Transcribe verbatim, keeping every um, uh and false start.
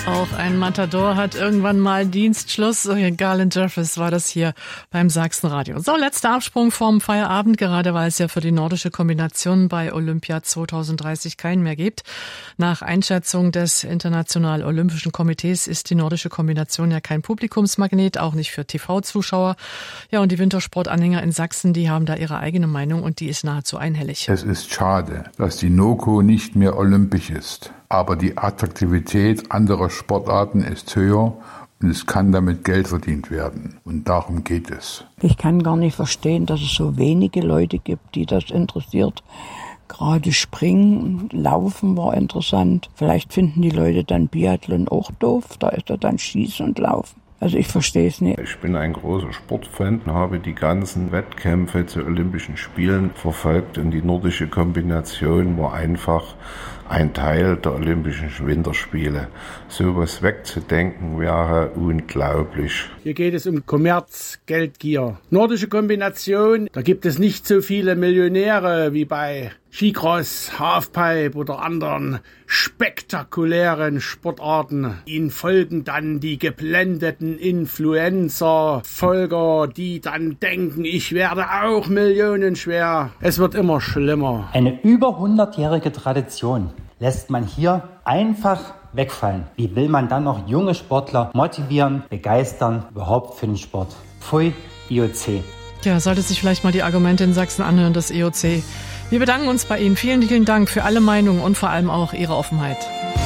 Auch ein Matador hat irgendwann mal Dienstschluss. Garland Jeffries war das hier beim Sachsenradio. So, letzter Absprung vorm Feierabend, gerade weil es ja für die nordische Kombination bei Olympia zwanzig dreißig keinen mehr gibt. Nach Einschätzung des Internationalen Olympischen Komitees ist die nordische Kombination ja kein Publikumsmagnet, auch nicht für T V-Zuschauer. Ja, und die Wintersportanhänger in Sachsen, die haben da ihre eigene Meinung und die ist nahezu einhellig. Es ist schade, dass die NOKO nicht mehr olympisch ist. Aber die Attraktivität anderer Sportarten ist höher und es kann damit Geld verdient werden. Und darum geht es. Ich kann gar nicht verstehen, dass es so wenige Leute gibt, die das interessiert. Gerade Springen, Laufen war interessant. Vielleicht finden die Leute dann Biathlon auch doof. Da ist ja dann Schießen und Laufen. Also ich verstehe es nicht. Ich bin ein großer Sportfan und habe die ganzen Wettkämpfe zu Olympischen Spielen verfolgt. Und die nordische Kombination war einfach ein Teil der Olympischen Winterspiele. Sowas wegzudenken wäre unglaublich. Hier geht es um Kommerz, Geldgier. Nordische Kombination, da gibt es nicht so viele Millionäre wie bei Skicross, Halfpipe oder anderen spektakulären Sportarten. Ihnen folgen dann die geblendeten Influencer, Folger, die dann denken, ich werde auch millionenschwer. Es wird immer schlimmer. Eine über hundertjährige Tradition lässt man hier einfach wegfallen. Wie will man dann noch junge Sportler motivieren, begeistern, überhaupt für den Sport? Pfui, I O C. Ja, sollte sich vielleicht mal die Argumente in Sachsen anhören, das I O C. Wir bedanken uns bei Ihnen. Vielen, vielen Dank für alle Meinungen und vor allem auch Ihre Offenheit.